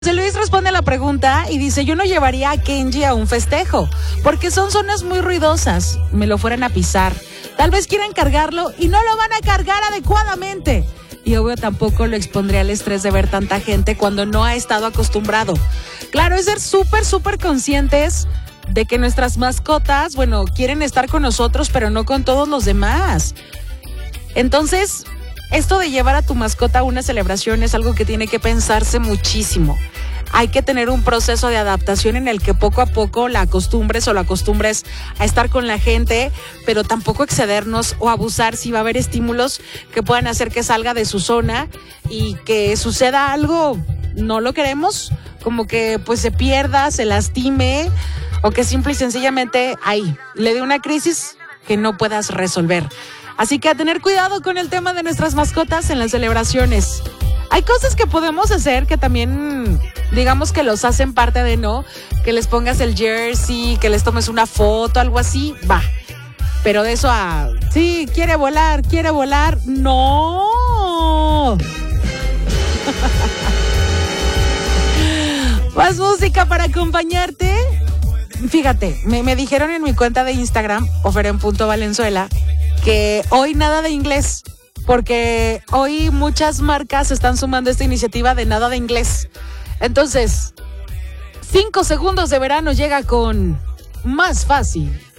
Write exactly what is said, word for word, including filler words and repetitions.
José Luis responde a la pregunta y dice, yo no llevaría a Kenji a un festejo, porque son zonas muy ruidosas, me lo fueran a pisar. Tal vez quieran cargarlo y no lo van a cargar adecuadamente. Y obvio tampoco lo expondría al estrés de ver tanta gente cuando no ha estado acostumbrado. Claro, es ser súper, súper conscientes de que nuestras mascotas, bueno, quieren estar con nosotros, pero no con todos los demás. Entonces, esto de llevar a tu mascota a una celebración es algo que tiene que pensarse muchísimo. Hay que tener un proceso de adaptación en el que poco a poco la acostumbres o la acostumbres a estar con la gente, pero tampoco excedernos o abusar si va a haber estímulos que puedan hacer que salga de su zona y que suceda algo, no lo queremos, como que pues se pierda, se lastime o que simple y sencillamente ahí le dé una crisis que no puedas resolver. Así que a tener cuidado con el tema de nuestras mascotas en las celebraciones. Hay cosas que podemos hacer que también, digamos que los hacen parte de, ¿no? Que les pongas el jersey, que les tomes una foto, algo así, va. Pero de eso a, sí, quiere volar, quiere volar, no. Más música para acompañarte. Fíjate, me, me dijeron en mi cuenta de Instagram, oferen punto valenzuela, que hoy nada de inglés. Porque hoy muchas marcas están sumando esta iniciativa de nada de inglés. Entonces, cinco segundos de verano llega con Más Fácil.